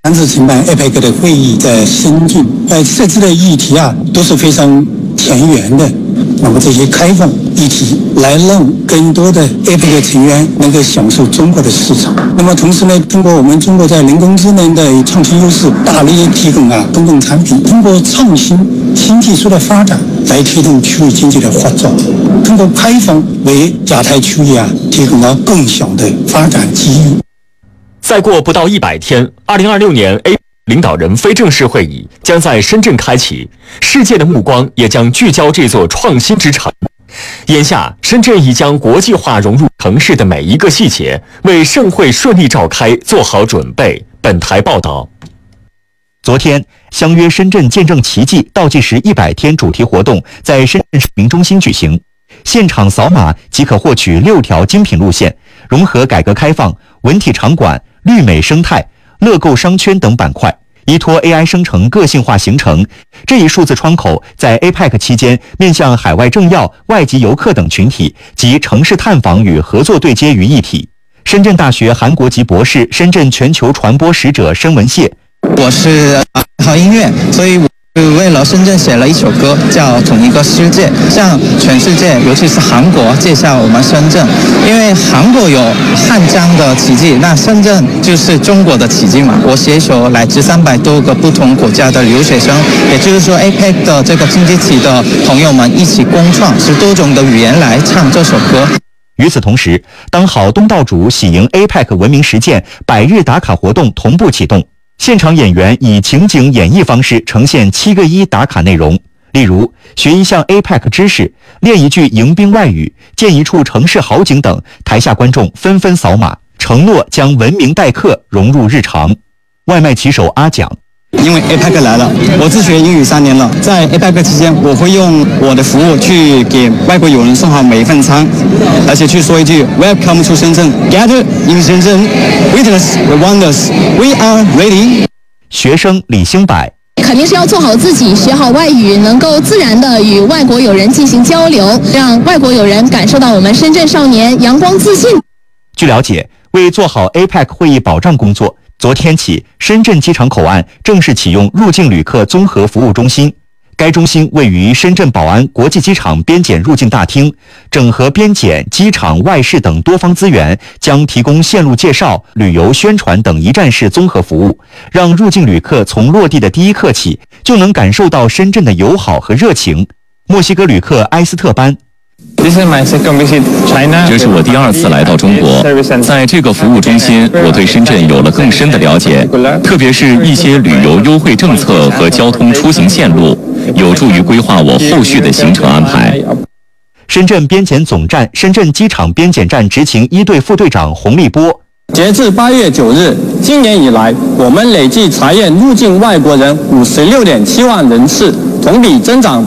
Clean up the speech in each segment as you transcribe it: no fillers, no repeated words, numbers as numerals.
3次承办 APEC 的会议在深圳，设置的议题都是非常前沿的。那么这些开放议题来让更多的 APEC 成员能够享受中国的市场。那么同时呢，通过我们中国在人工智能的创新优势，大力提供公共产品，通过创新新技术的发展来推动区域经济的发展，通过开放为亚太区域提供了更小的发展机遇。 再过不到100天，2026年 APEC 领导人非正式会议将在深圳开启，世界的目光也将聚焦这座创新之城。眼下，深圳已将国际化融入城市的每一个细节，为盛会顺利召开做好准备。本台报道。 昨天，相约深圳见证奇迹倒计时100天主题活动在深圳市民中心举行，现场扫码即可获取6条精品路线，融合改革开放、文体场馆、绿美生态、乐购商圈等板块，依托 AI 生成个性化行程。这一数字窗口在 APEC 期间面向海外政要、外籍游客等群体及城市探访与合作对接于一体。深圳大学韩国籍博士、深圳全球传播使者申文谢， 我是好音乐，所以我为了深圳写了一首歌，叫《同一个世界》，向全世界，尤其是韩国介绍我们深圳。因为韩国有汉江的奇迹，那深圳就是中国的奇迹嘛。我携手来自300多个不同国家的留学生，也就是说 APEC 的这个经济体的朋友们一起共创10多种的语言来唱这首歌。 与此同时，当好东道主喜迎 APEC 文明实践100日打卡活动同步启动。现场演员以情景演绎方式呈现7个1打卡内容，例如学一项 APEC 知识、练一句迎宾外语、见一处城市好景等，台下观众纷纷扫码，承诺将文明待客融入日常。外卖骑手阿蒋， 因为 APEC 来了，我自学英语3年了，在 APEC 期间，我会用我的服务去给外国友人送好每一份餐，而且去说一句 Welcome to 深圳 ，Gather in 深圳 ，Witness the wonders, we are ready。 学生李兴柏， 肯定是要做好自己，学好外语，能够自然的与外国友人进行交流，让外国友人感受到我们深圳少年阳光自信。 据了解，为做好 APEC 会议保障工作，昨天起，深圳机场口岸正式启用入境旅客综合服务中心。该中心位于深圳宝安国际机场边检入境大厅，整合边检、机场、外事等多方资源，将提供线路介绍、旅游宣传等一站式综合服务，让入境旅客从落地的第一刻起就能感受到深圳的友好和热情。墨西哥旅客埃斯特班， 这是我第2次来到中国，在这个服务中心，我对深圳有了更深的了解，特别是一些旅游优惠政策和交通出行线路，有助于规划我后续的行程安排。 深圳边检总站深圳机场边检站执勤1队副队长洪立波， 截至8月9日，今年以来，我们累计查验入境外国人56.7万人次，同比增长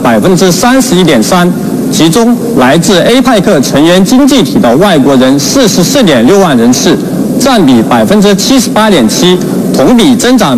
31.3%。其中，来自 APEC 成员经济体的外国人44.6万人次，占比78.7%，同比增长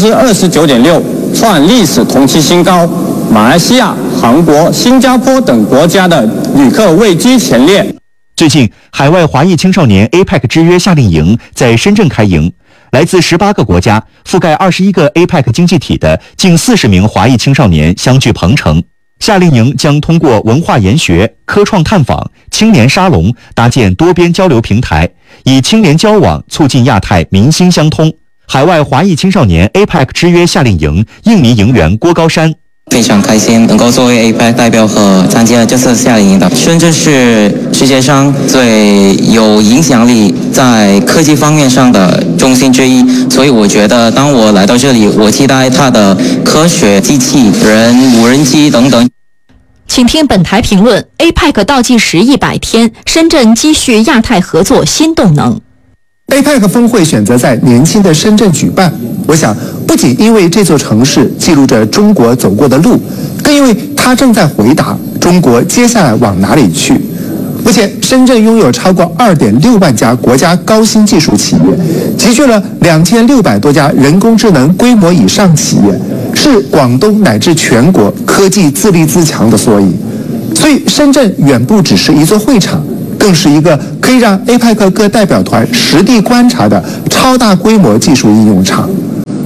29.6%，创历史同期新高。马来西亚、韩国、新加坡等国家的旅客位居前列。 最近，海外华裔青少年 APEC 之约夏令营在深圳开营，来自18个国家、覆盖21个 APEC 经济体的近40名华裔青少年相聚鹏城。夏令营将通过文化研学、科创探访、青年沙龙搭建多边交流平台，以青年交往促进亚太民心相通。海外华裔青少年 APEC 之约夏令营印尼营员郭高山， 非常开心能够作为 APEC 代表和参加这次夏令营的。深圳是世界上最有影响力在科技方面上的中心之一，所以我觉得当我来到这里，我期待它的科学、机器人、无人机等等。 请听本台评论 ：APEC 倒计时100天，深圳积蓄亚太合作新动能。 APEC 峰会选择在年轻的深圳举办，我想不仅因为这座城市记录着中国走过的路，更因为它正在回答中国接下来往哪里去。目前，深圳拥有超过2.6万家国家高新技术企业，集聚了2600多家人工智能规模以上企业，是广东乃至全国科技自立自强的缩影。所以，深圳远不只是一座会场，更是一个可以让 APEC 各代表团实地观察的超大规模技术应用场。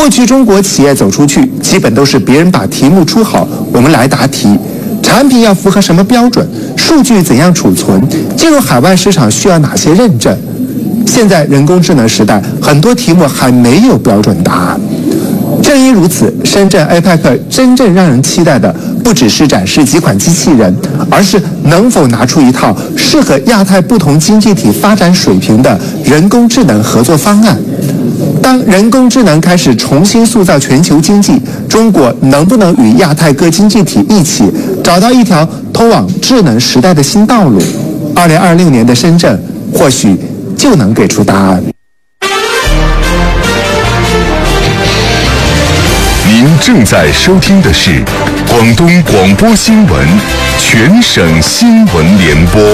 过去中国企业走出去，基本都是别人把题目出好，我们来答题。产品要符合什么标准？数据怎样储存？进入海外市场需要哪些认证？现在人工智能时代，很多题目还没有标准答案。正因如此，深圳 APEC 真正让人期待的，不只是展示几款机器人，而是能否拿出一套适合亚太不同经济体发展水平的人工智能合作方案。当人工智能开始重新塑造全球经济，中国能不能与亚太各经济体一起找到一条通往智能时代的新道路？2026年的深圳或许就能给出答案。 您正在收听的是广东广播新闻全省新闻联播。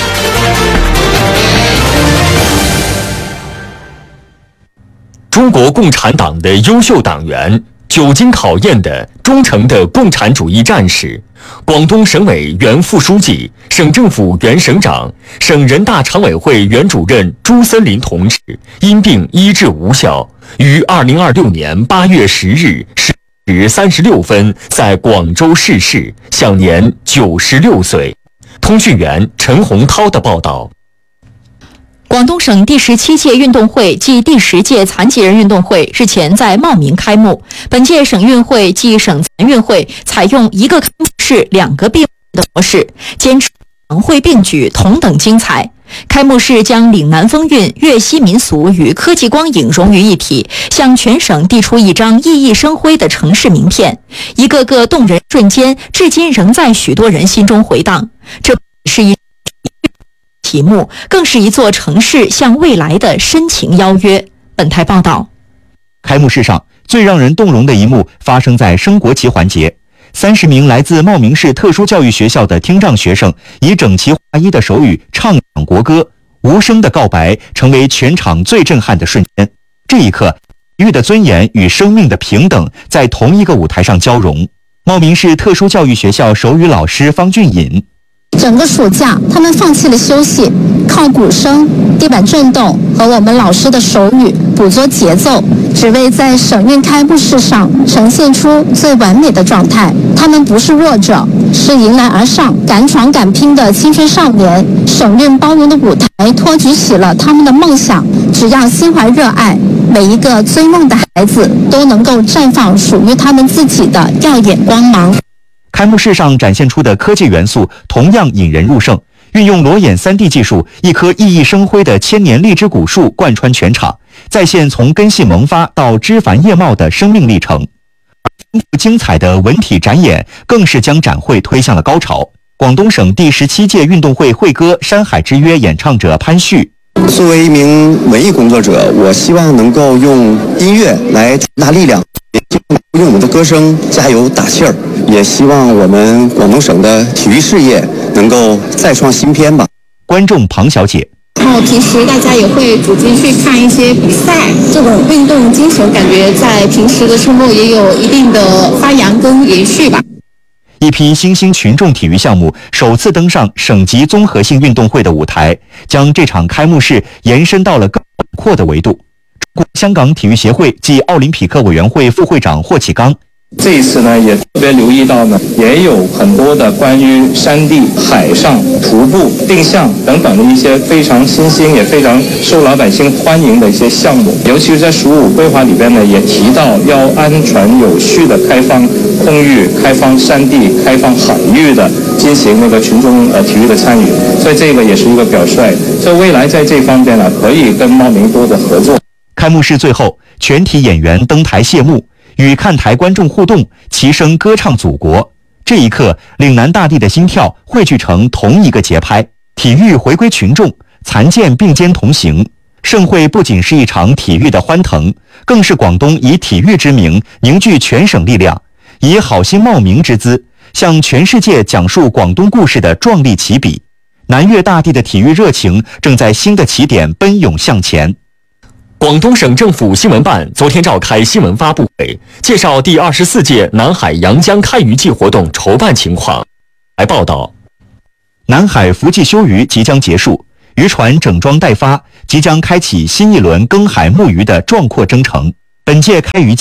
中国共产党的优秀党员，久经考验的忠诚的共产主义战士，广东省委原副书记、省政府原省长、省人大常委会原主任朱森林同志因病医治无效，于2026年8月10日10时36分在广州逝世，享年96岁。通讯员陈洪涛的报道。 广东省第17届运动会暨第10届残疾人运动会日前在茂名开幕。本届省运会暨省残运会采用一个开幕式两个闭幕的模式，坚持两会并举，同等精彩。开幕式将岭南风韵、粤西民俗与科技光影融于一体，向全省递出一张熠熠生辉的城市名片。一个个动人瞬间，至今仍在许多人心中回荡。这是一题目，更是一座城市向未来的深情邀约。本台报道。 开幕式上最让人动容的一幕发生在升国旗环节。30名来自茂名市特殊教育学校的听障学生以整齐划一的手语唱响国歌，无声的告白成为全场最震撼的瞬间。这一刻，体育的尊严与生命的平等在同一个舞台上交融。茂名市特殊教育学校手语老师方俊尹， 整个暑假，他们放弃了休息，靠鼓声、地板震动和我们老师的手语捕捉节奏，只为在省运开幕式上呈现出最完美的状态。他们不是弱者，是迎来而上、敢闯敢拼的青春少年。省运包容的舞台托举起了他们的梦想，只要心怀热爱，每一个追梦的孩子都能够绽放属于他们自己的耀眼光芒。 开幕式上展现出的科技元素同样引人入胜，运用裸眼 3D 技术，一棵熠熠生辉的千年荔枝古树贯穿全场，再现从根系萌发到枝繁叶茂的生命历程。精彩的文体展演更是将展会推向了高潮。广东省第17届运动会会歌《山海之约》演唱者潘旭， 作为一名文艺工作者，我希望能够用音乐来传达力量，也用我们的歌声加油打气儿，也希望我们广东省的体育事业能够再创新篇吧。 观众庞小姐， 然后平时大家也会组织去看一些比赛，这种运动精神感觉在平时的时候也有一定的发扬跟延续吧。 一批新兴群众体育项目首次登上省级综合性运动会的舞台，将这场开幕式延伸到了更广阔的维度。中国香港体育协会暨奥林匹克委员会副会长霍启刚， 这一次呢，也特别留意到呢，也有很多的关于山地、海上、徒步、定向等等的一些非常新兴，也非常受老百姓欢迎的一些项目。尤其是在15规划里边呢，也提到要安全有序的开放空域、开放山地、开放海域的进行那个群众体育的参与。所以这个也是一个表率。所以未来在这方面呢，可以跟茂名多的合作。 开幕式最后，全体演员登台谢幕，与看台观众互动，齐声歌唱祖国。这一刻，岭南大地的心跳汇聚成同一个节拍，体育回归群众，残健并肩同行。盛会不仅是一场体育的欢腾，更是广东以体育之名凝聚全省力量，以好心茂名之姿，向全世界讲述广东故事的壮丽起笔。南粤大地的体育热情正在新的起点奔涌向前。 广东省政府新闻办昨天召开新闻发布会，介绍第24届南海阳江开渔季活动筹办情况。来报道， 南海伏季休渔即将结束，渔船整装待发，即将开启新一轮耕海牧渔的壮阔征程。本届开渔季，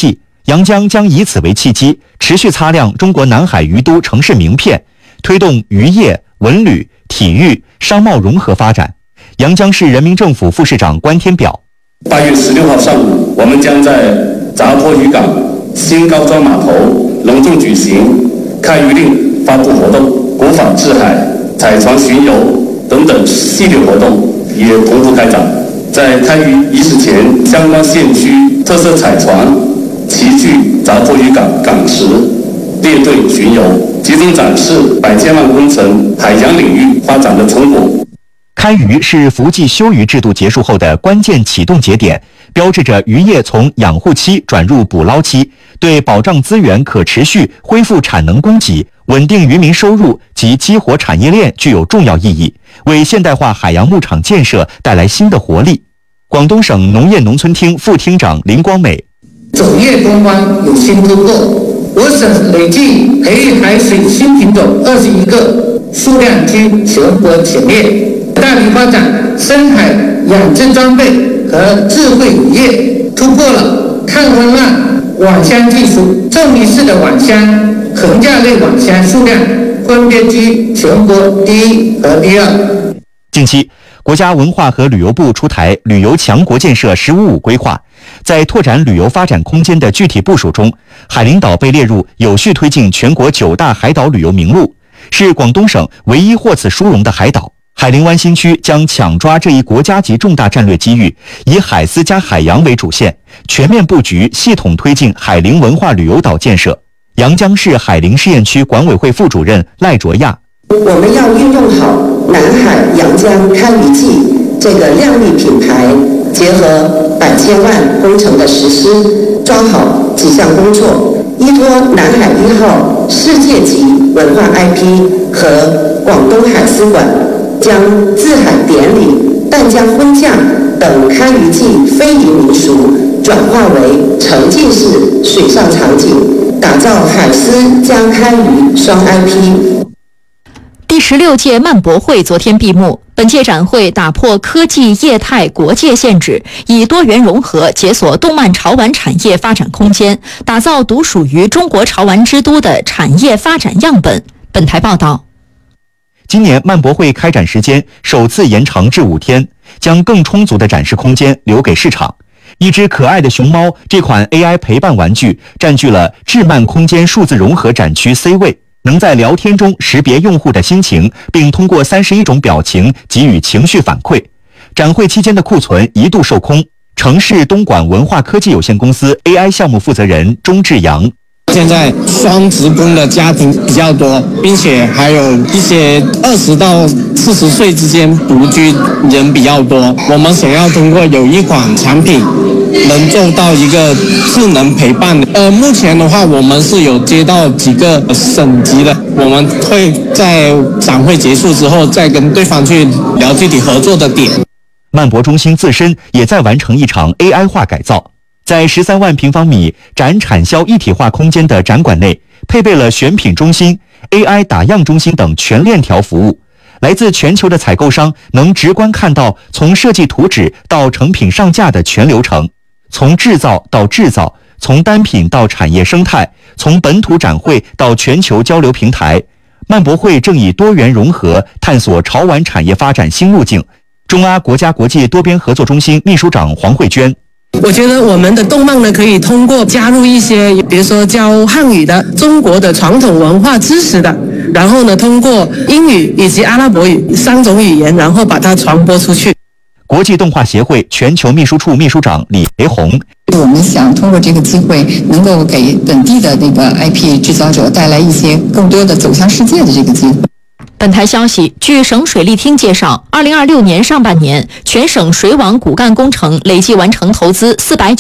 阳江将以此为契机，持续擦亮中国南海鱼都城市名片，推动渔业、文旅、体育、商贸融合发展。阳江市人民政府副市长关天表 ：8月16号上午，我们将在闸坡渔港、新高庄码头隆重举行开渔令发布活动，国访制海、采船巡游等等系列活动也同步开展。在开渔仪式前，相关县区特色彩船齐聚闸坡渔港港池，列队巡游，集中展示百千万工程海洋领域发展的成果。 开渔是伏季休渔制度结束后的关键启动节点，标志着渔业从养护期转入捕捞期，对保障资源可持续、恢复产能供给、稳定渔民收入及激活产业链具有重要意义，为现代化海洋牧场建设带来新的活力。广东省农业农村厅副厅长林光美： 走业攻关有新突破，我省累计培育海水新品种21个，数量居全国前列。大力发展深海养殖装备和智慧渔业，突破了抗风浪网箱技术，重力式的网箱、横架类网箱数量分别居全国第1和第2。 近期，国家文化和旅游部出台旅游强国建设“15+5”规划，在拓展旅游发展空间的具体部署中，海陵岛被列入有序推进全国9大海岛旅游名录，是广东省唯一获此殊荣的海岛。海陵湾新区将抢抓这一国家级重大战略机遇，以海丝加海洋为主线，全面布局、系统推进海陵文化旅游岛建设。阳江市海陵试验区管委会副主任赖卓亚： 我们要运用好南海阳江开渔季这个亮丽品牌，结合百千万工程的实施，抓好几项工作，依托南海1号世界级文化 IP 和广东海丝馆，将自海典礼、淡江婚嫁等开渔季非遗民俗转化为沉浸式水上场景，打造海丝加开渔双 IP。 第16届漫博会昨天闭幕。本届展会打破科技业态国界限制，以多元融合解锁动漫潮玩产业发展空间，打造独属于中国潮玩之都的产业发展样本。本台报道。 今年漫博会开展时间首次延长至5天，将更充足的展示空间留给市场。一只可爱的熊猫这款 AI 陪伴玩具占据了智漫空间数字融合展区 C 位，能在聊天中识别用户的心情，并通过31种表情给予情绪反馈。展会期间的库存一度售空。城市东莞文化科技有限公司 AI 项目负责人钟志阳： 现在双职工的家庭比较多，并且还有一些20到40岁之间独居人比较多。我们想要通过有一款产品能做到一个智能陪伴的。目前的话，我们是有接到几个省级的，我们会在展会结束之后再跟对方去聊具体合作的点。 漫博中心自身也在完成一场 AI 化改造。在13万平方米展产销一体化空间的展馆内，配备了选品中心、AI 打样中心等全链条服务。来自全球的采购商能直观看到从设计图纸到成品上架的全流程，从制造到制造，从单品到产业生态，从本土展会到全球交流平台。漫博会正以多元融合探索潮玩产业发展新路径。中阿国家国际多边合作中心秘书长黄慧娟： 我觉得我们的动漫呢，可以通过加入一些，比如说教汉语的、中国的传统文化知识的，然后呢，通过英语以及阿拉伯语3种语言，然后把它传播出去。 国际动画协会全球秘书处秘书长李培红： 我们想通过这个机会，能够给本地的那个 IP 制造者带来一些更多的走向世界的这个机会。 本台消息，据省水利厅介绍，2026年上半年，全省水网骨干工程累计完成投资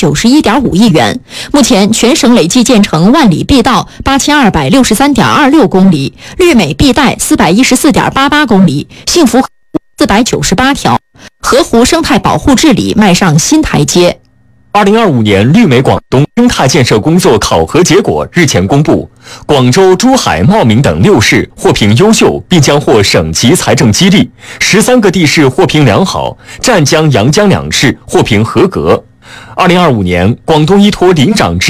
491.5亿元。目前，全省累计建成万里碧道8263.26公里，绿美碧带414.88公里，幸福498条，河湖生态保护治理迈上新台阶。 2025年绿美广东生态建设工作考核结果日前公布，广州、珠海、茂名等6市获评优秀，并将获省级财政激励；13个地市获评良好，湛江、阳江2市获评合格。2025年，广东依托林长制